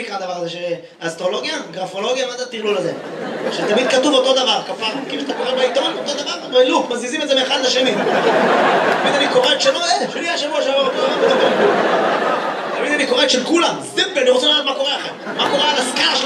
נקרא הדבר הזה? אסטרולוגיה? גרפולוגיה? מה זה הטרלול הזה? שתמיד כתוב אותו דבר, כפר. כאילו שאתה קורא בעיתון, אותו דבר, בלופ, מזיזים את זה מאחד לשני. תמיד אני קורא את שלו, שלי השבוע שעבר אותו דבר. תמיד אני קורא את של כולם. זיפ, אני רוצה לדעת מה קורה אחר. מה קורה על הסקאלה